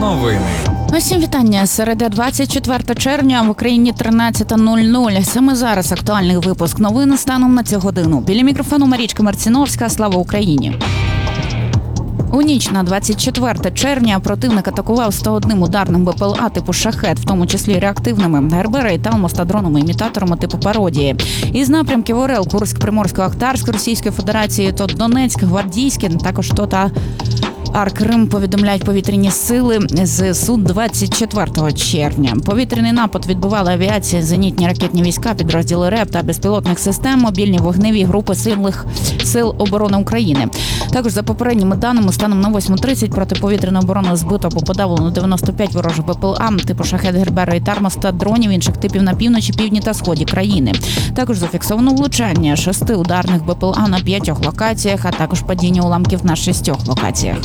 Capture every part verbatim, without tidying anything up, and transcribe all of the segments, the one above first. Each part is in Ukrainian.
новини. Усім вітання. Середа, двадцять четвертого червня, в Україні тринадцята нуль нуль. Саме зараз актуальний випуск новин станом на цю годину. Біля мікрофону Марічка Марціновська. Слава Україні! У ніч на двадцять четверте червня противник атакував сто одним ударним БПЛА типу «Шахед», в тому числі реактивними, ГРБ, Рейталмос та дронами-імітаторами типу «Пародії». Із напрямків Орел, Курськ, Приморсько, Ахтарськ Російської Федерації, то Донецьк, Гвардійське, також то та Ар-Крим повідомляють повітряні сили ЗСУ двадцять четвертого червня. Повітряний напад відбувала авіація, зенітні ракетні війська, підрозділи РЕП та безпілотних систем, мобільні вогневі групи сильних сил оборони України. Також за попередніми даними, станом на восьму тридцять протиповітряної оборони збито або подавлено дев'яносто п'ять ворожих БПЛА типу «Шахед», ГРБ, Рейталмос та дронів інших типів на півночі, півдні та сході країни. Також зафіксовано влучання шести ударних БПЛА на п'ятьох локаціях, а також падіння уламків на шістьох локаціях.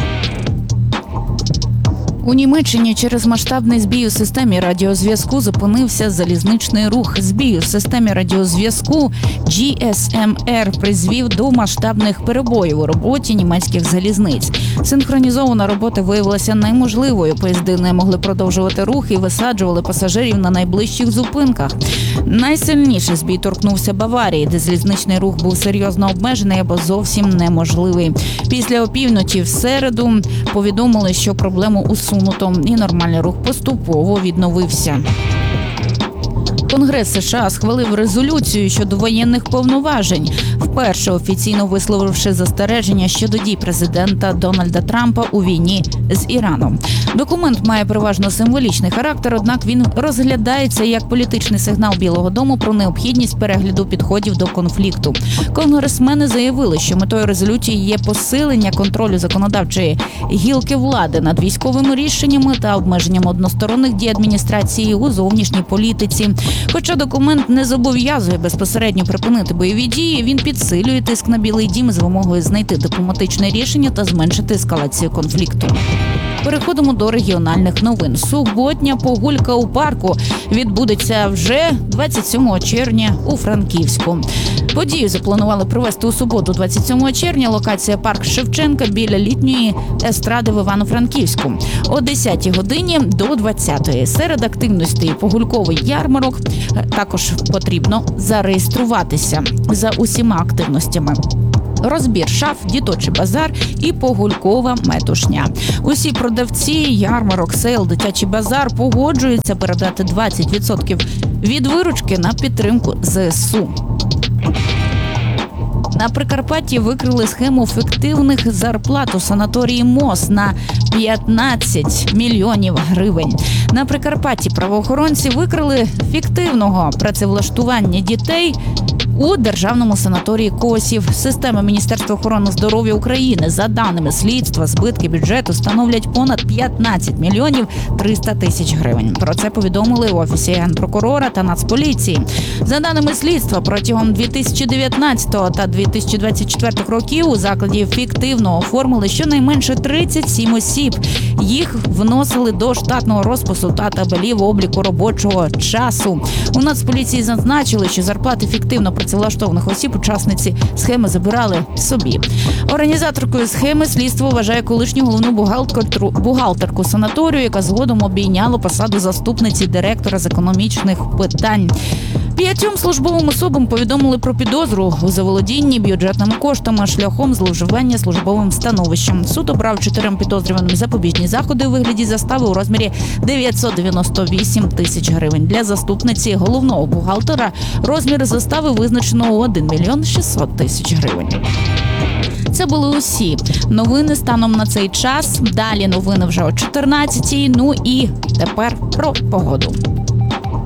У Німеччині через масштабний збій у системі радіозв'язку зупинився залізничний рух. Збій у системі радіозв'язку джі ес ем ар призвів до масштабних перебоїв у роботі німецьких залізниць. Синхронізована робота виявилася неможливою. Поїзди не могли продовжувати рух і висаджували пасажирів на найближчих зупинках. Найсильніший збій торкнувся Баварії, де залізничний рух був серйозно обмежений або зовсім неможливий. Після опівночі в середу повідомили, що проблему усунули. І нормальний рух поступово відновився. Конгрес США схвалив резолюцію щодо воєнних повноважень, вперше офіційно висловивши застереження щодо дій президента Дональда Трампа у війні з Іраном. Документ має переважно символічний характер, однак він розглядається як політичний сигнал Білого дому про необхідність перегляду підходів до конфлікту. Конгресмени заявили, що метою резолюції є посилення контролю законодавчої гілки влади над військовими рішеннями та обмеженням односторонних дій адміністрації у зовнішній політиці. Хоча документ не зобов'язує безпосередньо припинити бойові дії, він підсилює тиск на Білий дім з вимогою знайти дипломатичне рішення та зменшити ескалацію конфлікту. Переходимо до регіональних новин. Суботня прогулянка у парку відбудеться вже двадцять сьомого червня у Франківську. Подію запланували провести у суботу, двадцять сьомого червня. Локація парк Шевченка біля літньої естради в Івано-Франківську. О десятій годині до двадцятої. Серед активностей прогулянковий ярмарок. Також потрібно зареєструватися за усіма активностями. Розбір шаф, діточий базар і прогулянкова метушня. Усі продавці, ярмарок, сейл, дитячий базар погоджуються передати двадцять відсотків від виручки на підтримку ЗСУ. На Прикарпатті викрили схему фіктивних зарплат у санаторії МОЗ на п'ятнадцять мільйонів гривень. На Прикарпатті правоохоронці викрили фіктивного працевлаштування дітей у державному санаторії Косів. Система Міністерства охорони здоров'я України. За даними слідства, збитки бюджету становлять понад п'ятнадцять мільйонів триста тисяч гривень. Про це повідомили в Офісі Генпрокурора та Нацполіції. За даними слідства, протягом дві тисячі дев'ятнадцятого та дві тисячі двадцять четвертого років у закладі фіктивно оформили щонайменше тридцять сім осіб. Їх вносили до штатного розпису та табелів обліку робочого часу. У Нацполіції зазначили, що зарплати фіктивно працевлаштованих осіб учасниці схеми забирали собі. Організаторкою схеми слідство вважає колишню головну бухгалтерку, бухгалтерку санаторію, яка згодом обійняла посаду заступниці директора з економічних питань. П'ятьом службовим особам повідомили про підозру у заволодінні бюджетними коштами шляхом зловживання службовим становищем. Суд обрав чотирьом підозрюваним запобіжні заходи у вигляді застави у розмірі дев'ятсот дев'яносто вісім тисяч гривень. Для заступниці головного бухгалтера розмір застави визначено у один мільйон шістсот тисяч гривень. Це були усі новини станом на цей час. Далі новини вже о чотирнадцятій. Ну і тепер про погоду.